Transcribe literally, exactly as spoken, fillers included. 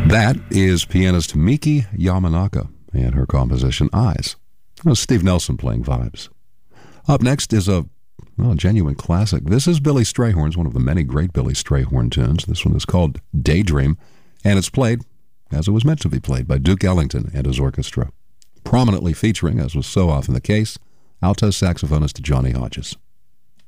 That is pianist Miki Yamanaka and her composition Eyes. That was Steve Nelson playing Vibes. Up next is a, well, a genuine classic. This is Billy Strayhorn's, one of the many great Billy Strayhorn tunes. This one is called Daydream, and it's played as it was meant to be played by Duke Ellington and his orchestra, prominently featuring, as was so often the case, alto saxophonist Johnny Hodges.